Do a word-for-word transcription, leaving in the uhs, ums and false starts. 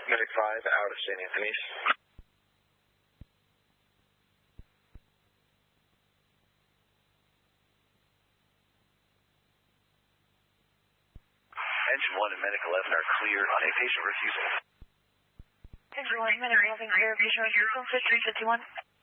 Medic five out of Saint Anthony's. Engine one and Medic eleven are clear on a patient refusal. Engine one, Medic eleven, clear, patient refusal, fifteen fifty-one.